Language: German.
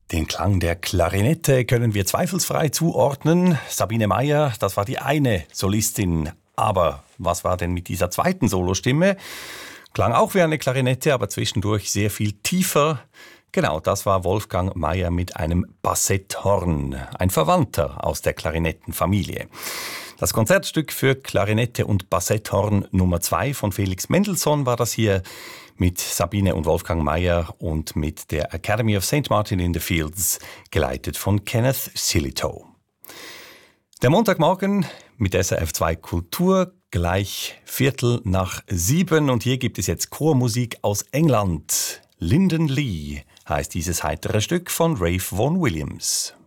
Den Klang der Klarinette können wir zweifelsfrei zuordnen. Sabine Meyer, das war die eine Solistin. Aber was war denn mit dieser zweiten Solostimme? Klang auch wie eine Klarinette, aber zwischendurch sehr viel tiefer. Genau, das war Wolfgang Meyer mit einem Bassetthorn, ein Verwandter aus der Klarinettenfamilie. Das Konzertstück für Klarinette und Bassetthorn Nummer 2 von Felix Mendelssohn war das hier mit Sabine und Wolfgang Meyer und mit der Academy of St. Martin in the Fields, geleitet von Kenneth Sillitoe. Der Montagmorgen mit SRF 2 Kultur, gleich 6:15 und hier gibt es jetzt Chormusik aus England. Lyndon Lee heißt dieses heitere Stück von Ralph Vaughan Williams.